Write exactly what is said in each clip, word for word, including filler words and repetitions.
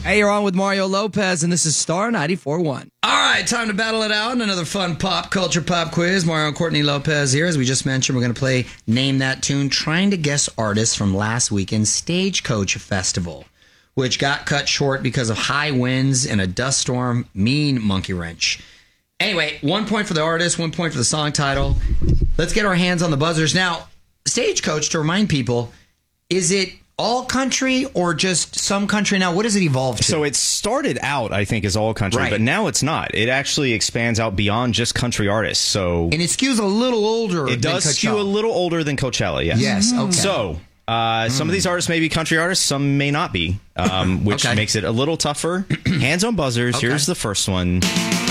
Hey, you're on with Mario Lopez, and this is Star ninety-four point one. All right, time to battle it out. Another fun pop culture pop quiz. Mario and Courtney Lopez here. As we just mentioned, we're going to play Name That Tune, trying to guess artists from last weekend's Stagecoach Festival, which got cut short because of high winds and a dust storm. Mean monkey wrench. Anyway, one point for the artist, one point for the song title. Let's get our hands on the buzzers. Now, Stagecoach, to remind people, is it all country or just some country now? What does it evolve to? So it started out, I think, as all country, right. but now it's not. It actually expands out beyond just country artists. So and it skews a little older. It than does Coachella. skew a little older than Coachella. Yes. Yes. Okay. So uh, mm. some of these artists may be country artists, some may not be, um, which okay. makes it a little tougher. Hands on buzzers. Okay. Here's the first one.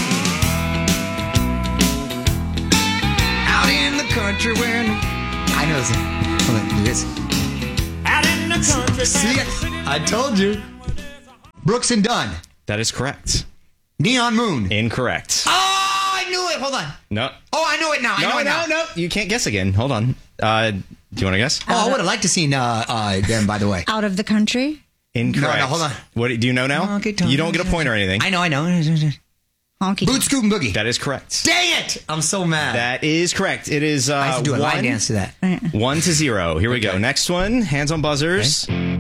Out in the country where I know this. Hold on, do this. See, I told you. Brooks and Dunn. That is correct. Neon Moon. Incorrect. Oh, I knew it. Hold on. No. Oh, I know it now. I no, know it no, now. no. You can't guess again. Hold on. Uh, do you want to guess? Oh, I would have liked to see uh, uh, them, by the way. Out of the country? Incorrect. No, no, hold on. What do you know now? You don't get a point or anything. I know, I know. Honky. Boot Scoot and Boogie. That is correct. Dang it! I'm so mad. That is correct. It is uh, I have to do a one, line dance to that. One to zero. Here we okay. go. Next one. Hands on buzzers. Okay.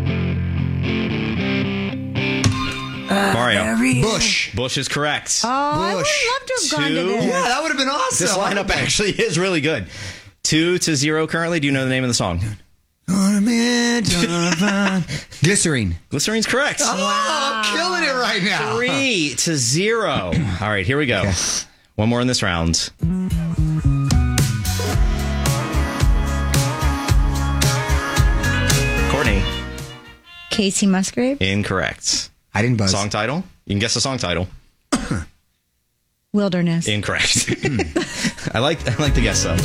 Uh, Mario. Bush. Bush is correct. Oh, I would Bush. love to have gone to Two. this. Yeah, that would have been awesome. This lineup actually is really good. Two to zero currently. Do you know the name of the song? Glycerine. Glycerine's correct. Oh, wow. I'm killing it right now. Three to zero. All right, here we go. Okay. One more in this round. Courtney. Casey Musgrave. Incorrect. I didn't buzz. Song title? You can guess the song title. Wilderness. Incorrect. I like I like the guess though.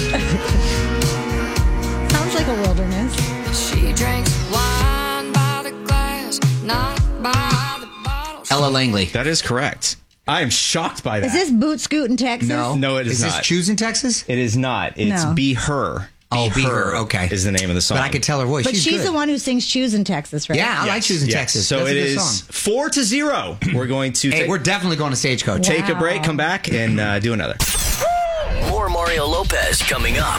Sounds like a wilderness. She drinks wine by the glass, not by the bottle. Ella Langley. That is correct. I am shocked by that. Is this Boot Scoot in Texas? No. No, it is, is not. Is this Choose in Texas? It is not. It's No. Be Her. Oh, Be Her. Her. Okay. Is the name of the song. But I could tell her voice. But she's she's good. the one who sings Choose in Texas, right? Yeah, I yes. like Choose in yes. Texas. So That's it a good is song. four to zero. We're going to Hey, take, we're definitely going to Stagecoach. take a Wow. break, come back, and uh, do another. More Mario Lopez coming up.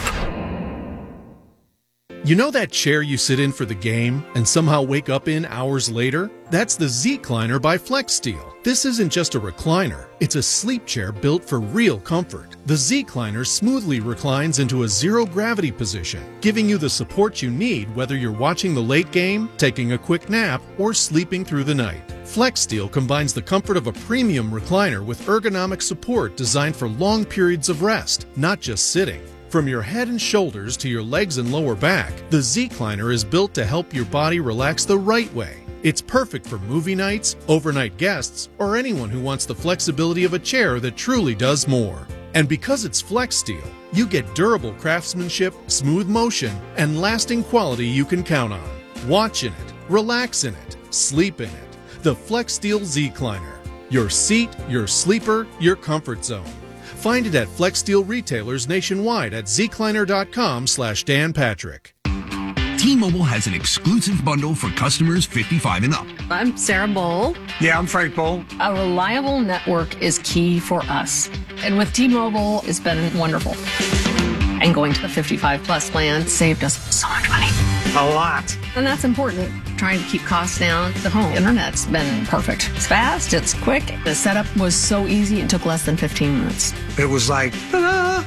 You know that chair you sit in for the game and somehow wake up in hours later? That's the Z-Cliner by FlexSteel. This isn't just a recliner, it's a sleep chair built for real comfort. The Z-Cliner smoothly reclines into a zero-gravity position, giving you the support you need whether you're watching the late game, taking a quick nap, or sleeping through the night. FlexSteel combines the comfort of a premium recliner with ergonomic support designed for long periods of rest, not just sitting. From your head and shoulders to your legs and lower back, the Z-Cliner is built to help your body relax the right way. It's perfect for movie nights, overnight guests, or anyone who wants the flexibility of a chair that truly does more. And because it's FlexSteel, you get durable craftsmanship, smooth motion, and lasting quality you can count on. Watch in it, relax in it, sleep in it. The FlexSteel Z-Cliner. Your seat, your sleeper, your comfort zone. Find it at FlexSteel retailers nationwide at zcliner.com slash Dan Patrick. T-Mobile has an exclusive bundle for customers fifty-five and up. I'm Sarah Bowl. Yeah, I'm Frank Bowl. A reliable network is key for us. And with T-Mobile, it's been wonderful. And going to the fifty-five plus plan saved us so much money. A lot. And that's important. Trying to keep costs down. The home internet's been perfect. It's fast, it's quick. The setup was so easy, it took less than fifteen minutes. It was like, ta-da!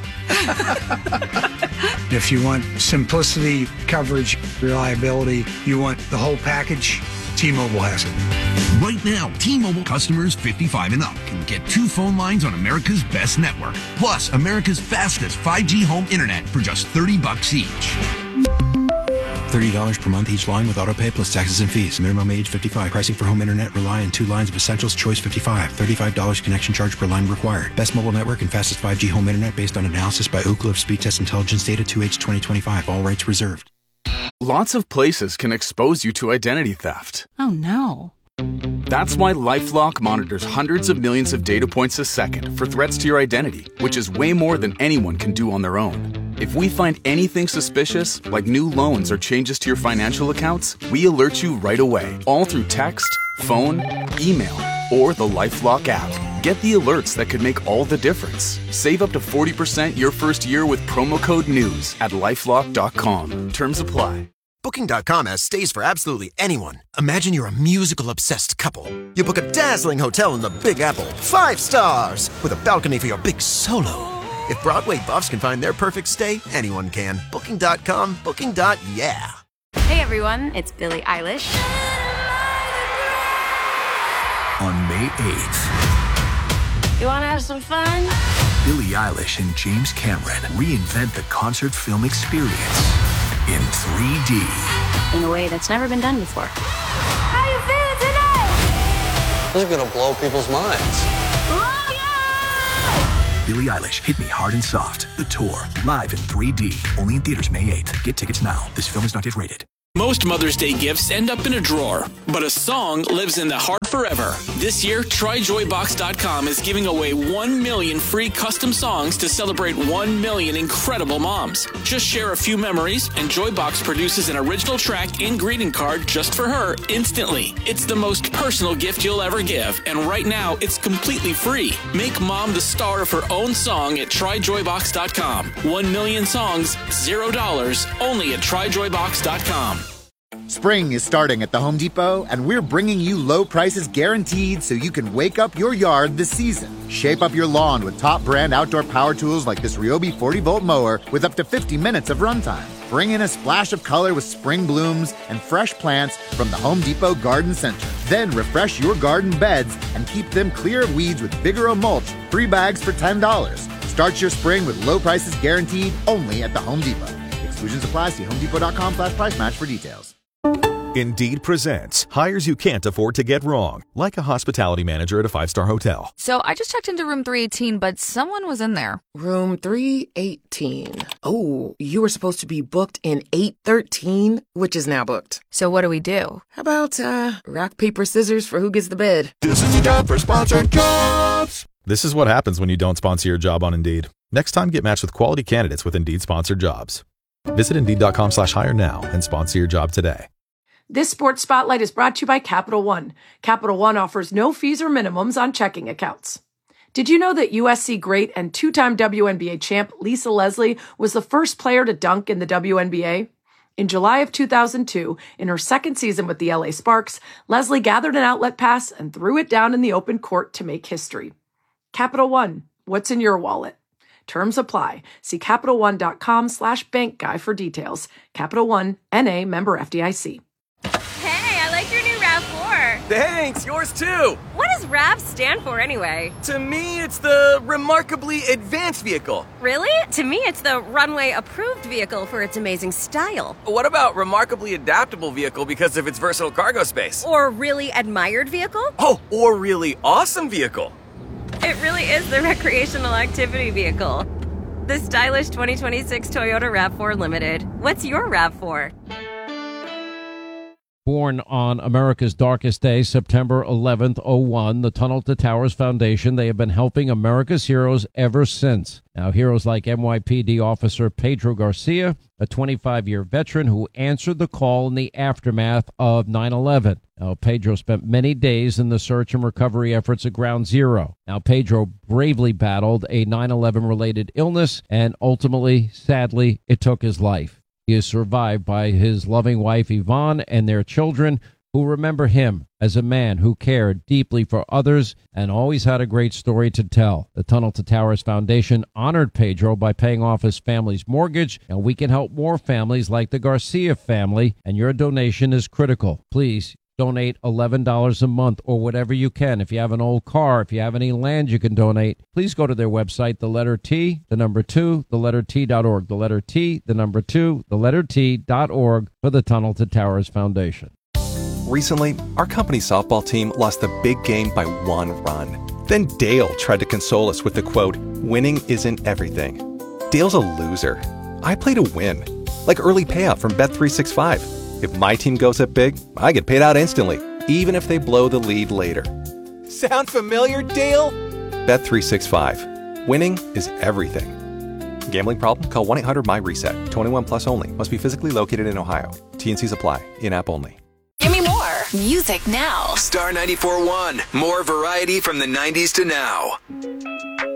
If you want simplicity, coverage, reliability, you want the whole package, T-Mobile has it. Right now, T-Mobile customers fifty-five and up can get two phone lines on America's best network, plus America's fastest five G home internet for just thirty bucks each. thirty dollars per month each line with autopay plus taxes and fees. Minimum age fifty-five. Pricing for home internet rely on two lines of Essentials Choice fifty-five. thirty-five dollars connection charge per line required. Best mobile network and fastest five G home internet based on analysis by Ookla of Speed Test Intelligence Data two H twenty twenty-five. All rights reserved. Lots of places can expose you to identity theft. Oh no. That's why LifeLock monitors hundreds of millions of data points a second for threats to your identity, which is way more than anyone can do on their own. If we find anything suspicious, like new loans or changes to your financial accounts, we alert you right away, all through text, phone, email, or the LifeLock app. Get the alerts that could make all the difference. Save up to forty percent your first year with promo code NEWS at lifelock dot com. Terms apply. Booking dot com has stays for absolutely anyone. Imagine you're a musical-obsessed couple. You book a dazzling hotel in the Big Apple, five stars, with a balcony for your big solo. If Broadway buffs can find their perfect stay, anyone can. Booking dot com, booking. Yeah. Hey everyone, it's Billie Eilish. On May eighth, You wanna have some fun? Billie Eilish and James Cameron reinvent the concert film experience in three D. In a way that's never been done before. How you feeling tonight? This is gonna blow people's minds. Billie Eilish, Hit Me Hard and Soft. The tour, live in three D. Only in theaters May eighth. Get tickets now. This film is not yet rated. Most Mother's Day gifts end up in a drawer, but a song lives in the heart forever. This year, try joy box dot com is giving away one million free custom songs to celebrate one million incredible moms. Just share a few memories, and Joybox produces an original track and greeting card just for her instantly. It's the most personal gift you'll ever give, and right now, it's completely free. Make mom the star of her own song at try joy box dot com. One million songs, zero dollars, only at try joy box dot com. Spring is starting at the Home Depot, and we're bringing you low prices guaranteed so you can wake up your yard this season. Shape up your lawn with top brand outdoor power tools like this Ryobi forty volt mower with up to fifty minutes of runtime. Bring in a splash of color with spring blooms and fresh plants from the Home Depot Garden Center. Then refresh your garden beds and keep them clear of weeds with Vigoro mulch, three bags for ten dollars. Start your spring with low prices guaranteed only at the Home Depot. Exclusions apply. See home depot dot com slash price match for details. Indeed presents hires you can't afford to get wrong, like a hospitality manager at a five-star hotel. So I just checked into room three eighteen, but someone was in there. Room three eighteen. Oh, you were supposed to be booked in eight thirteen, which is now booked. So what do we do? How about, uh, rock, paper, scissors for who gets the bed? This is the job for sponsored jobs. This is what happens when you don't sponsor your job on Indeed. Next time, get matched with quality candidates with Indeed sponsored jobs. Visit Indeed dot com slash hire now and sponsor your job today. This Sports Spotlight is brought to you by Capital One. Capital One offers no fees or minimums on checking accounts. Did you know that U S C great and two-time W N B A champ Lisa Leslie was the first player to dunk in the W N B A? In July of two thousand two, in her second season with the L A Sparks, Leslie gathered an outlet pass and threw it down in the open court to make history. Capital One, what's in your wallet? Terms apply. See Capital One dot com slash bank guy for details. Capital One, N A, member F D I C. Hey, I like your new RAV four. Thanks, yours too. What does RAV stand for anyway? To me, it's the Remarkably Advanced Vehicle. Really? To me, it's the Runway Approved Vehicle for its amazing style. What about Remarkably Adaptable Vehicle because of its versatile cargo space? Or Really Admired Vehicle? Oh, or Really Awesome Vehicle. It really is the recreational activity vehicle. The stylish twenty twenty-six Toyota RAV four Limited. What's your RAV four? Born on America's darkest day, September eleventh, oh one, the Tunnel to Towers Foundation, they have been helping America's heroes ever since. Now, heroes like N Y P D officer Pedro Garcia, a twenty-five-year veteran who answered the call in the aftermath of nine eleven. Now, Pedro spent many days in the search and recovery efforts at Ground Zero. Now, Pedro bravely battled a nine eleven-related illness, and ultimately, sadly, it took his life. He is survived by his loving wife, Yvonne, and their children, who remember him as a man who cared deeply for others and always had a great story to tell. The Tunnel to Towers Foundation honored Pedro by paying off his family's mortgage, and we can help more families like the Garcia family, and your donation is critical. Please donate eleven dollars a month or whatever you can. If you have an old car, if you have any land you can donate, please go to their website, the letter T, the number two, the letter T dot org. The letter T, the number two, the letter T dot org for the Tunnel to Towers Foundation. Recently, our company softball team lost the big game by one run. Then Dale tried to console us with the quote, "Winning isn't everything." Dale's a loser. I play to win, like early payout from Bet three sixty-five. If my team goes up big, I get paid out instantly, even if they blow the lead later. Sound familiar, Dale? Bet three sixty-five. Winning is everything. Gambling problem? Call one eight hundred my reset. twenty-one plus only. Must be physically located in Ohio. T N Cs apply. In-app only. Give me more music now. Star ninety-four point one. More variety from the nineties to now.